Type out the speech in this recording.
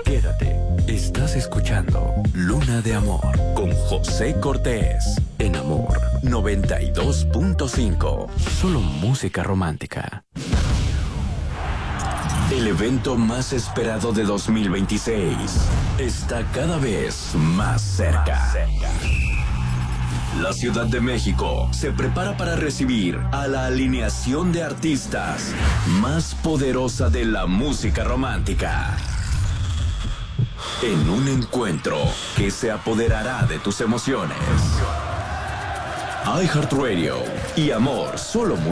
Quédate. Estás escuchando Luna de Amor con José Cortés en Amor 92.5. Solo música romántica. El evento más esperado de 2026 está cada vez más cerca. La Ciudad de México se prepara para recibir a la alineación de artistas más poderosa de la música romántica. En un encuentro que se apoderará de tus emociones. iHeartRadio y Amor, solo